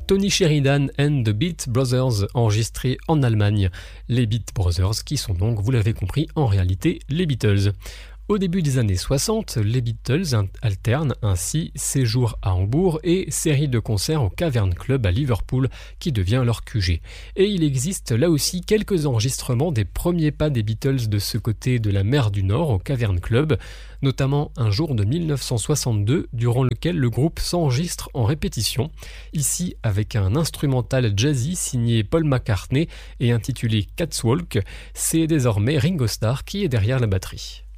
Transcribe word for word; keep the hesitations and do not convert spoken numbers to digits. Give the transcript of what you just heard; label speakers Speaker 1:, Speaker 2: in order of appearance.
Speaker 1: Tony Sheridan and the Beat Brothers, enregistré en Allemagne. Les Beat Brothers qui sont donc, vous l'avez compris, en réalité les Beatles. Au début des années soixante, les Beatles alternent ainsi séjours à Hambourg et série de concerts au Cavern Club à Liverpool qui devient leur Q G. Et il existe là aussi quelques enregistrements des premiers pas des Beatles de ce côté de la mer du Nord au Cavern Club, notamment un jour de mille neuf cent soixante-deux durant lequel le groupe s'enregistre en répétition, ici avec un instrumental jazzy signé Paul McCartney et intitulé Cat's Walk. C'est désormais Ringo Starr qui est derrière la batterie.